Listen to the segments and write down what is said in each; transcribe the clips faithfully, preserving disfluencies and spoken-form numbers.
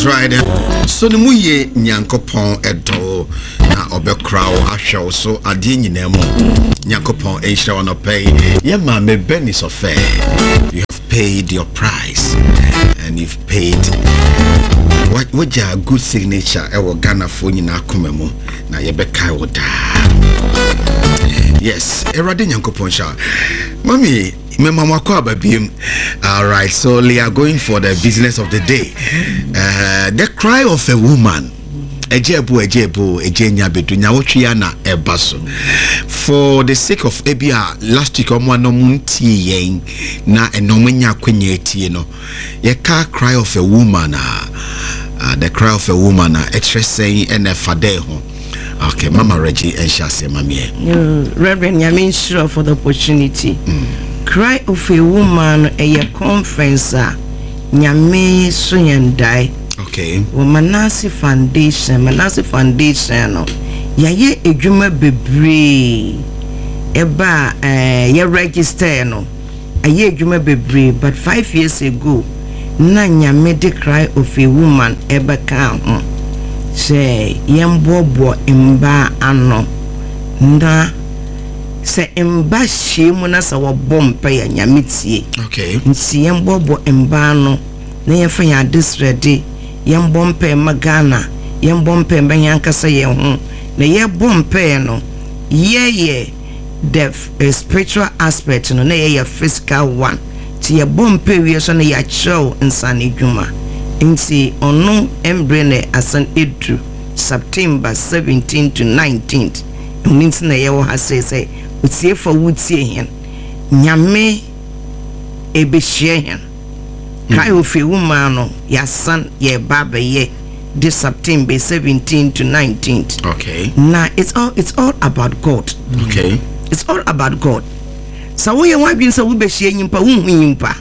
That's right. So the muye nyankopon edo na obekra wo ahwe so ade nyina mu nyankopon ehira wono pay ye ma me benis of fair. You have paid your price and you've paid what what your good signature e wo Ghana fo nyina akoma mu na ye bekai wo da. Yes, erade nyankopon sha. Mommy, all right, so we are going for the business of the day. Uh, the cry of a woman. Ejebu ejebu ejenya bedunya wotua na ebaso. For the sake of ebia last week omo no muntie yen na enomanya kwenya etie no. Ye ka cry of a woman. Uh, the cry of a woman uh, extra saying and a fade ho. Okay, Mama Reggie and Shase Mamie. Reverend Yamin sure for the opportunity. Mm. Cry of a woman a conference Nyame Suyandai. Okay. Manasi Foundation, Manasi Foundation no. Yaye ejuma bebre. Eba eh ye register no. Aye ejuma bebre, but five years ago na Nyame de cry of a woman eba ka ho. Say yembobo imba ano. Nda se emba shemu na sa wo bompa ya nyamitie. Okay. Nsi yembobo emba no na yefa ya disredi yembompa magana yembompa banyanka sa ye ho na ye bompa no ye ye the uh, spiritual aspect no na ye ye physical one ti ye bompa wi so na ya show insane dwuma nsi ono embrene asan edu September seventeenth to nineteenth means na ye wo ha say say utie for wutie hen nyame ebehie hen kai ofi woman no ya san ye baba ye this September seventeenth to nineteenth. Okay. Now it's all it's all about God. Okay. It's all about God. So we want bin say we behie nyimpa wu nyimpa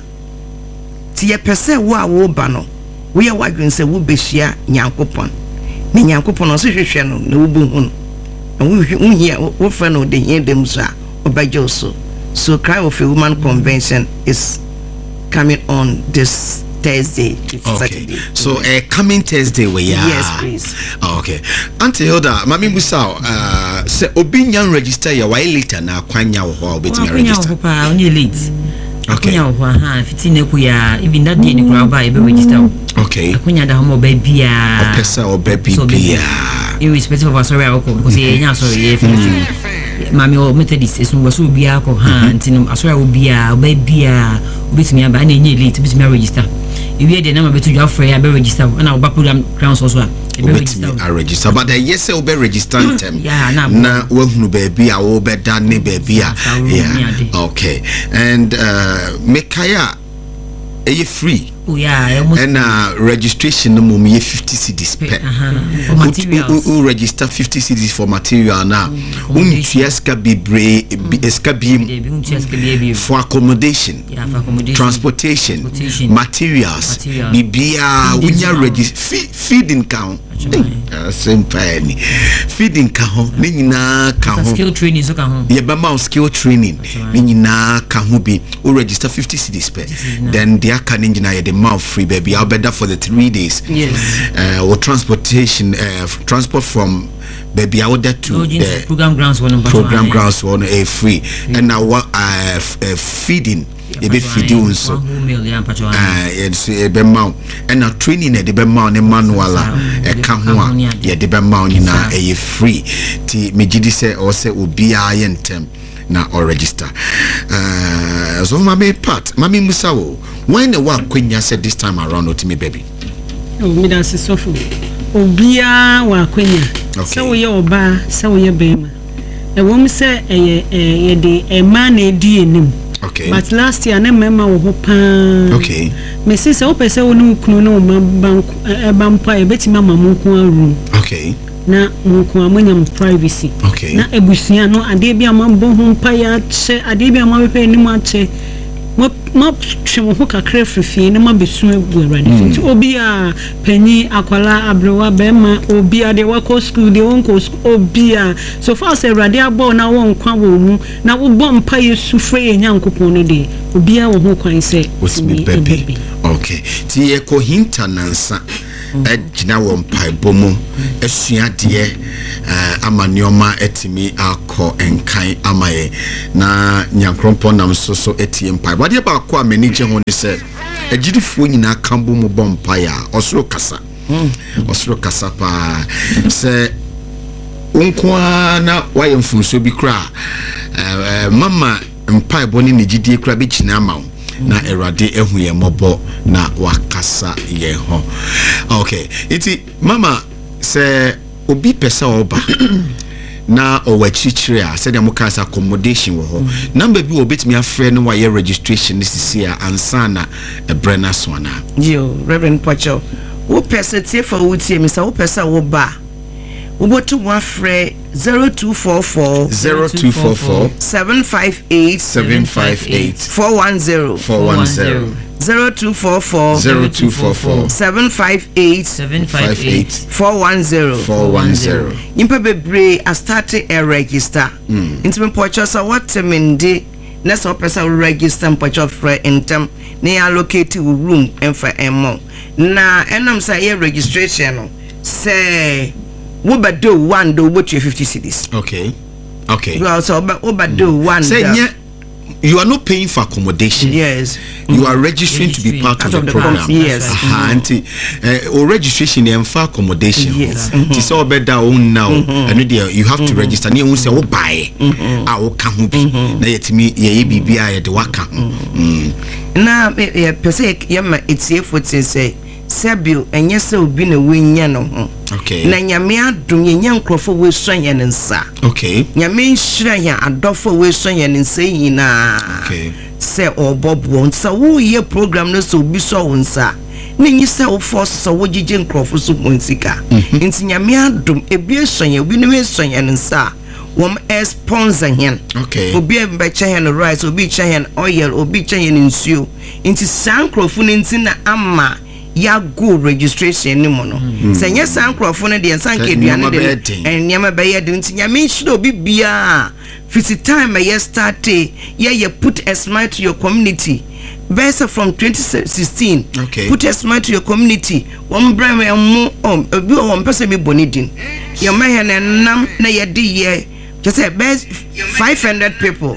ti ye pese wo a wo ba no we are wadwin say we behia nyankopon ni nyankopon no so hwehwe no na wo bu hu and we we we friend no dey hear them so obajo so so cry of a woman convention is coming on this Thursday. Okay. Saturday. So uh, coming Thursday we are. Yes, please. Oh, okay. Auntie Hilda, Mami Musao, uh say obinyan register ya why later na kwanya wo ho obetimi register. Papa, only late. Okay. Akunya wo ha fifteen eku ya even that day ni kura ba e be register. Okay. Akunya da homo ba bia. Opesa obebi bia. Irrespective of sorry I go because e nya sorry e finish. Mami o Methodist is no so bia ko ha ntino asori wo bia ba bia obetimi aba na enye late obetimi register. Iwe de na ma betu dwa free aba register na oba program grounds also e be register. I register but the yes e oba register tem. Yeah, na na wo hunu ba bia wo be da ne ba bia. Yeah. Okay. And uh Mekaya e free. Oh yeah, and uh, registration no mum ye fifty cedis per. Uh-huh. For materials. Who register fifty cedis for material now. Um tueska bibre eska bim for accommodation. Yeah, for accommodation. Transportation. Transportation. Materials. Bibia unya register feeding count. Uh, same penny. Feeding count. Ni nyina ka ho. Skill training so ka ho. Ye ba ma skill training. Ni nyina ka ho bi. Who register fifty cedis per. Then the aka ni nyina ye mouth free baby I'll bet that for the three days. Yes. Uh or transportation uh transport from baby I would that to no, the program grounds one program grounds one a free mm. and now what uh, f- uh feeding yeah, be feeding so uh it's a be mount and now training e be mount e manual e ka ho a ye de be mount na e free ti megidi say or say obi a yentem na or register. Uh, so mami part, mami Musawo, when the work kwenya said this time around to me baby. Oh, me dance so fu. Obia wa kwenya. So we oba, so we bema. E wo me say eh eh de e man e di enim. Okay. But last year na mema wo ho pa. Okay. Me say say wo pese wo nu kunu no ma bank e bampa e beti mama mo ko room. Okay. Na munku amanya privacy. Okay. Na ebusia no ade bia mambo ho mpa ya che ade bia mabepe ni ma che ma ma twem ho kakra frifie na ma besu egu awrade nti obi a panyi akwala abrewa bema obi a de wako school de wonko obi a so far say awrade abo na won kwa wo mu na wo bom mpa yesu frɛ nyankopon no de obi a wo ho kwan sɛ baby. Okay. Ti e ko hinta nansa gyina wɔ mpaebɔ mu asua deɛ ama nneɔma atumi akɔ nkan ama yɛ na nyankropɔn nam so so atie mpaebɔ adeɛ baako a m'ani gye ho ne sɛ agyidifoɔ nyinaa ka bɔ mu bɔ mpaeɛ a ɔsoro kasa ɔsoro kasa paa sɛ unkoa na wayɛ mfomso bi kora mama mpaebɔ ne ne gyidie kora bɛkyina ama wo na erade ehu ye mobo na wakasa ye ho. Okay, iti mama se obi pesa oba na owachichire a se dem kasa accommodation wo ho number bi obetimi afre no waye registration ni sisi a ansa na ebrena so na yo Reverend Pacho wo pesa tie for wo tie mi sa wo pesa wo ba Ubotu wafre zero two four four zero two four four seven five eight seven five eight four one zero four one zero zero two four four zero two four four seven five eight seven five eight four one zero four one zero. Impe bebre a start a register. Into me purchase what temende nessa person register purchase for intem ne allocate room and for emo. Na enam say registration say we do one do what you fifty cities. Okay. Okay. Well, so we do one. Say yeah, you are not paying for accommodation. Yes. You are registering to be part of the program. Yes. Aha, anti or registration and for accommodation. Yes. Ti say obeda own now. And you have to register. Ni won say wo buy. Ah wo ka ho bi. Na yetimi ye bibia ye de waka ho. Na e pese ye ma etie fotin say Sebio enye se obi na wenya no ho. Okay. Na nyame adom ye nya nkrofo we son ye nsa. Okay. Nyame nhira ya adofo we son ye nsa yina. Okay. Se obobo nsa wo ye program no so obi so nsa. Na nyi se wo force so wo gige nkrofo so montika. Nti nyame adom ebi son ye obi no we son ye nsa. Wom sponsor hen. Okay. Obi e be che hen rice, obi che hen oil, obi che hen nsuo. Nti san nkrofo no nti na ama ya go registration ni mo no se nya san krofo no de san ke duane de en nyama be ye de nti nyame nhiro obi bia fifty time ye start ye ye put a smile to your community verse from twenty sixteen. Okay. Put a smile to your community one brand me mo um obi o one person me bonidin ye ma he nam na ye de ye just say best five hundred people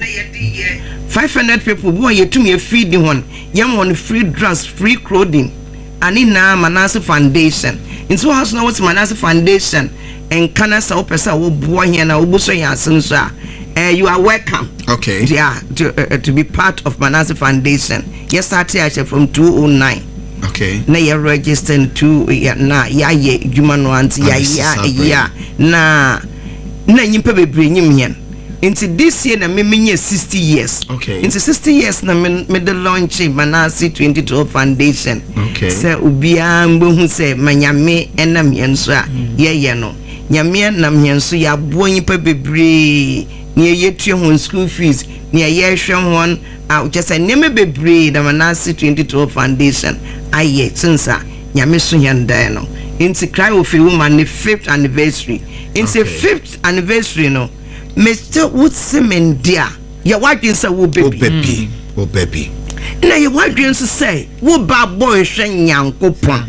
five hundred people who ye to me feed one yam on free drugs, free clothing. Ani na Manase Foundation. Into house na what's Manase Foundation and kana sa opesa wo boa here na obuso ya asensho eh you are welcome. Okay. Yeah, to uh, to be part of Manase Foundation. Yes, started actually from two oh nine. Okay. Na you register to ya na ya ye dwuma no anti ya ya ya na na nyimpa bebre nyim yen. Into this year na me menye sixty years. Okay. Into sixty years na me me the launch Manase twenty twelve Foundation. Okay. Se ubia mbohu se manyame enam yenso a ye ye no. Nyame nam yenso ya bo nyipa bebre ne ye tue hon school fees ne ye hwe hon a just neme bebre na Manase twenty twelve Foundation aye sinsa nyame so yanda no. Into cry of a woman the fifth anniversary. It's a fifth anniversary no. Mister Woodsemen dear, your wife is a wo baby. Oh baby, oh baby. Now your wife is to say, wo bad boy shen yang coupon.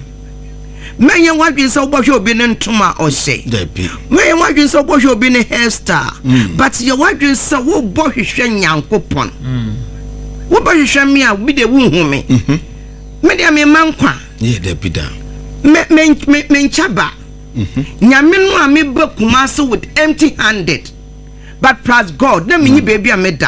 Man, your wife is a wash your bin in tuma or say. Baby. Man, your wife is a wash your bin a hairstyle. But your wife is a wo boy shen yang coupon. What boy shen me out with the womb me? Media me manqua. Yeah, they be down. Men men chaba. Nyamino a me book master with empty handed. But praise God, na me baby a meda.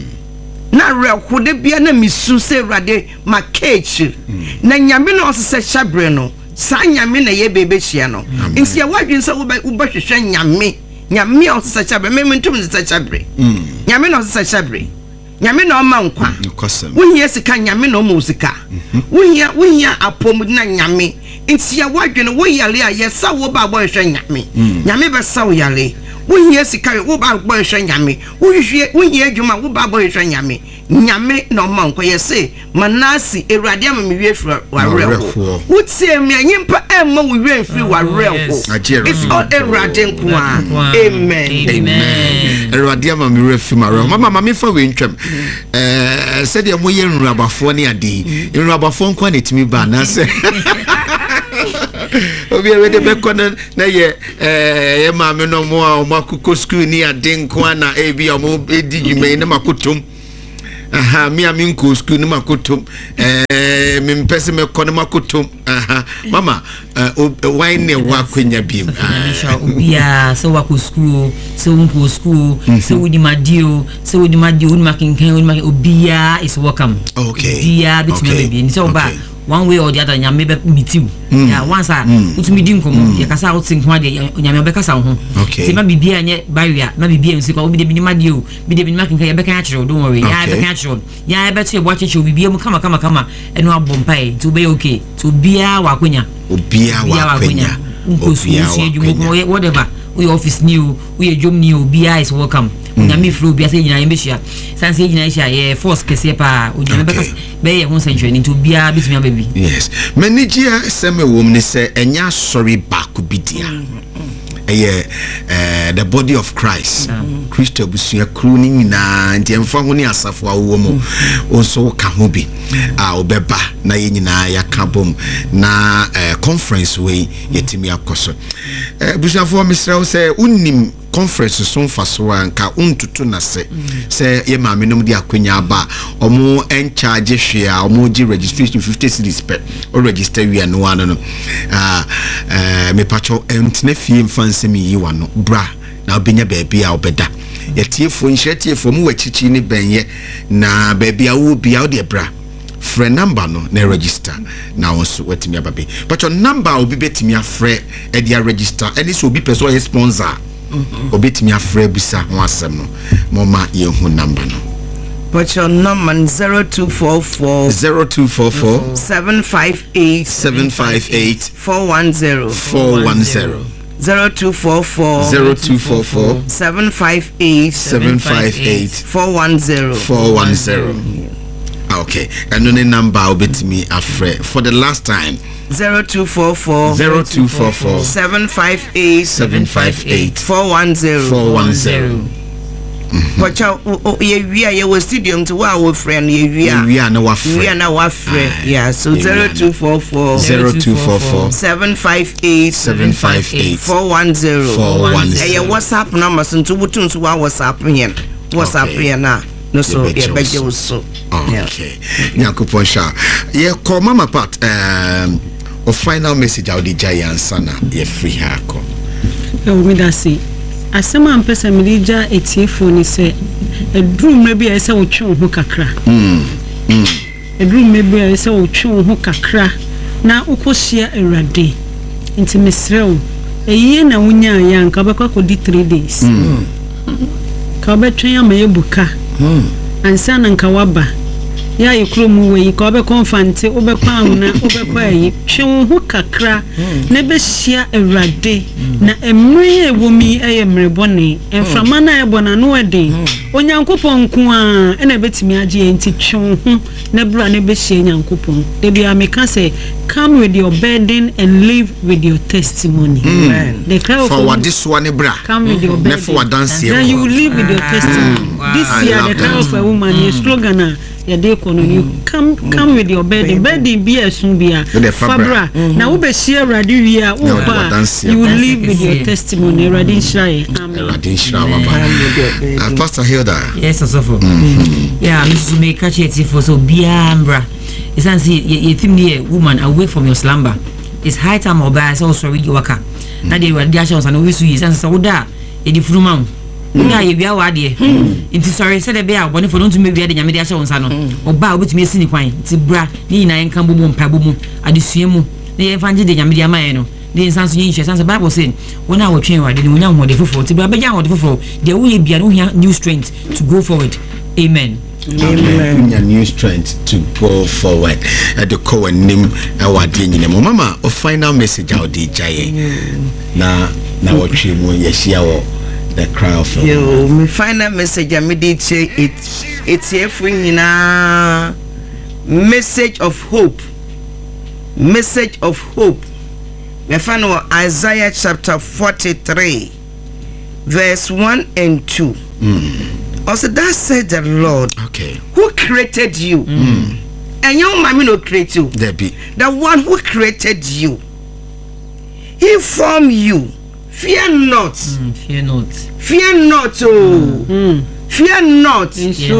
Na real kode bia na misu se rade ma cage. Na nyame na osese shabre no. Sa nyame na ye bebe hia no. Nsi ya wadwen se wo ba hwehwe nyame. Nyame osese shabre, me mentum osese shabre. Nyame na osese shabre. Nyame na oma nkwa. Wo hia sika nyame na oma usika. Wo hia wo hia apom na nyame. Nsi ya wadwen wo yale a ye sa wo ba bo hwehwe nyame. Nyame be sa wo yale. We hear Sikari, wo ba boy nyame. We hear Juma, wo ba boy nyame. Nyame no man ko yese Manase Erade am me wie free warel. Wo tie me anyimpa emma wo wie free warel. It's all Erade nkoa. Amen. Amen. Erade am me wie free warel. Mama mama fa we ntwam. Eh said ye moye nrabafo ne ade. Nrabafo nkoa na timi ba na se. obi we de be kono na ye eh ye ma me no mo a o makoko school ni ade nko na e bi o mo edi dwuma na makotom aha mi a mi nko school ni makotom eh mi mpese me kono makotom aha mama why ne wa kwenya biem obia so wa ko school so nko school so wudi madio so wudi madio wudi makinkan wudi makin obia is welcome. Okay, obia bit me baby so ba one way or the other nyame be meet you yeah once ah utumi di nkomo ye kasa out nko ade nyame be kasa ho se ma bibia nye barrier ma bibia nsi kwa obi de binima de o bi de binima kinka ye be kan achiro don't worry ya be kan achiro ya be to ye bo achiro bibia mu kama kama kama eno abompai to be okay to bia wa konya obia wa konya obia wa konya whatever we office new we jom new bia is welcome nyame flu bia se nyina ye be hia san se nyina hia ye force kese pa nyame be kasa be ye ho century into bia bitumi ababi. Yes, manager seme wom ne se enya sorry back bidia eh eh the body of Christ Christ abusua kru ni nyina nti emfa ho ni asafo awo mu onso ka ho bi a obeba na ye nyina ya kabom na conference we yetimi akoso eh busua fo misra se unnim conference so mfaso anka untutu na se se ye maame no di akwanya aba omo en charge hwea omo gi registration fifty cedis per o register wi anu anu no ah eh me pacho entne fie mfanse mi yi wano bra na obenya baabi a obeda yetiefo nhiretiefo mu wachichi ni benye na baabi a wo bia o de bra frɛ number no na register na wonso watimi ababe pacho number obi betimi afrɛ e dia register any so obi person sponsor obetimi afrɛ bisa ho asɛm no moma ye hu number no Put your number zero two four four zero two four four seven five eight seven five eight four one zero four one zero zero two four four zero two four four seven five eight seven five eight four one zero four one zero. Okay, and the number obetimi afrɛ for the last time zero two four four zero two four four seven five eight seven five eight four one zero four one zero. But ye we are your stadium to our friend ye we are we are no afraid we are now afraid yeah so zero two four four zero two four four seven five eight seven five eight four one zero four one eh zero. WhatsApp number so to butun to our WhatsApp here WhatsApp here na no so ye beje so okay nyakopon sha ye call mama part um o final message out the giant sana ye free her call e o mi da si asema ampesa milija etiefo ni se edrum na bia se wo twe ho kakra mm mm edrum na bia se wo twe ho kakra na ukohia Awurade nti mesrew eyi na wunya ya nka bekwa kodi three days mm ka betwen ya mayebuka mm ansa na nka waba ya yekromu we ka obe konfante obe kwanu na obe kwayi twe ho kakra na be hia Awurade na emre ewomi eyemrebone enframa na ebona no eden onyankopon ko a ena betimi age enti twe ho na bra na be hia nyankopon de bia meka say come with your burden and live with your testimony. Amen. The cry for what this one bra come with your burden for dance then you live with your testimony. This year the cry of a woman is slogan ya de kono you come come with your burden burden be asun bia fabra na wo be share radio wi a wo ba you will live with your testimony radio share amen radio share mama Pastor Hilda. Yes osofo yeah Missus me catch it for so bia mbra isan see you think the woman awake from your slumber it's high time or by so sorry you waka na dey radiation and we so isan so da e di furuma na ye bia wa de nti sorry say the bia boni for don't me bia de nyame de ahye won sa no oba obetumi esi ni kwan ti bra ni nyina enka bomu mpa bomu adesua mu na ye fanje de nyame de amaye no de insanso yin hwe sanse bible say wona awotwen wa de ni wonya hode foforo ti bra beja hode foforo de wo ye bia no hia new strength to go forward amen. Amen. Amen. New strength to go forward. At the core name, our dear mama, a final message out the giant. Na na what you want, yes, the cry of yo. My final message, I made it. It it's every na message of hope. Message of hope. We find Isaiah chapter forty-three, verse one and two. Mm. Also, that said the Lord, okay, who created you, mm. and your mommy no create you. There be the one who created you he formed you. Fear not. Mm, fear not. Fear not. Oh. Mm. Fear not.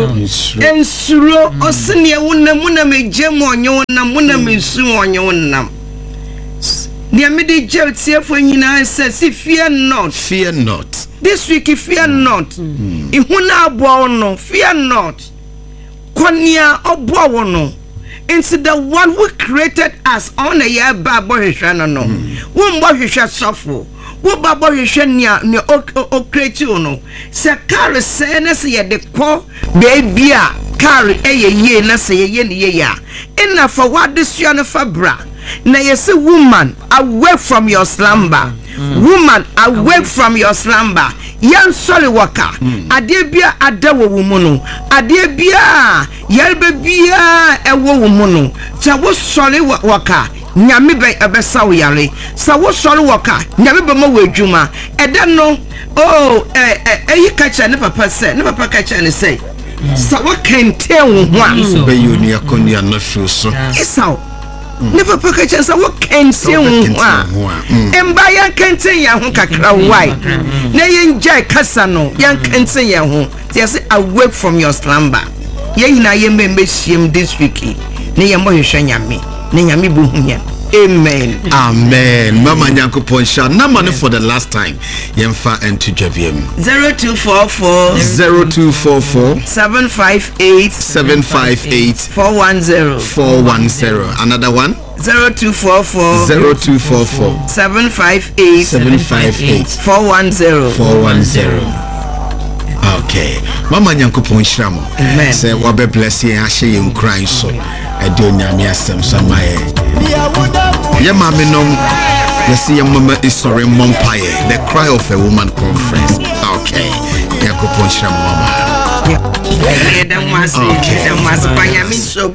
Ensuro. Osini wuna muna me jemo onyo na muna me su onyo na. Nia me di jail tie for nyina say fear not. Fear not. This week fear not. Ihuna abo no. Fear not. Konia obo wono. Into the one who created us on a year babo hwehwe no. Wo mbo hwehwe sofo. Wo babo hwehwe nia ne o create no. Se car say na se ye de ko baby a car eye ye na se ye ne ye ya. Ina for what this you no fabra. Na ye say woman awake from your slumber. Mm. Woman awake mm. from your slumber. Yan sorry waka. Mm. Ade bia adawo womuno. Ade bia yelbe bia ewo womuno. Cha wo sorry waka. Nyame be ebesa wo yare. Sa wo sorry waka. Nyame be ma wo adwuma. Ede no oh eh eh eyi kacha ne papa say. Ne papa kacha ne say. Sa wo kente wo ho a. Be you ni akonia na feel so. Isa never pocket as a walk and say, and by young can say, young kakra white. Nay, enjoy Cassano, young can say, young, just awake from your slumber. Yea, na ye may miss him this week. Nay, I'm going to me. Nay, I'm here. Amen. Amen. Mama Nyanko Ponsha. Na money for the last time. Yemfa and to Javium. Zero two four four zero two four four seven five eight seven five eight four one zero four one zero. Another one. Zero two four four zero two four four seven five eight seven five eight four one zero four one zero. Okay. Mama Nyanko Ponsha mo. Amen. Say wabe bless ye ashe ye crying so. Edo nyame asem so maye. Ye mama nom. Let's see your mama is sorry mompaye. The cry of a woman conference. Okay. Nyanko Ponsha mama. Yeah. Okay.